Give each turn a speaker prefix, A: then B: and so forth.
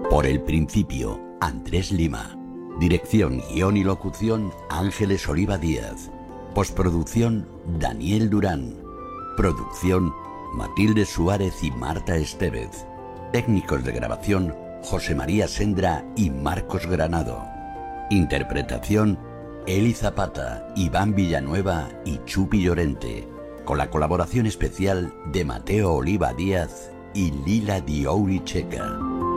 A: Por el principio, Andrés Lima. Dirección, guión y locución, Ángeles Oliva Díaz. Postproducción, Daniel Durán. Producción, Matilde Suárez y Marta Estevez. Técnicos de grabación, José María Sendra y Marcos Granado. Interpretación, Eli Zapata, Iván Villanueva y Chupi Llorente, con la colaboración especial de Mateo Oliva Díaz y Lila Diouri Checa.